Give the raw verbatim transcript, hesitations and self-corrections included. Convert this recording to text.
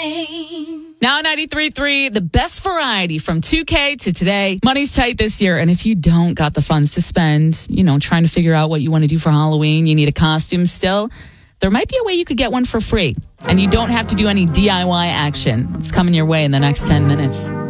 Train. Now ninety-three point three, the best variety from two K to today. Money's tight this year, and if you don't got the funds to spend, you know, trying to figure out what you want to do for Halloween, you need a costume still, there might be a way you could get one for free, and you don't have to do any D I Y action. It's coming your way in the next ten minutes.